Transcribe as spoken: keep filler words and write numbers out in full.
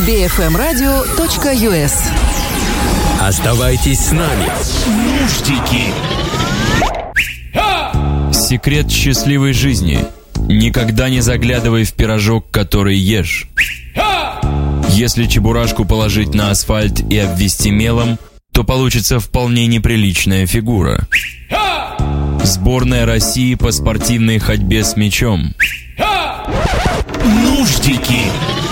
би эф эм радио точка ю эс. Оставайтесь с нами. Нуждики. Секрет счастливой жизни. Никогда не заглядывай в пирожок, который ешь. Если чебурашку положить на асфальт и обвести мелом, то получится вполне неприличная фигура. Сборная России по спортивной ходьбе с мячом. Нуждики.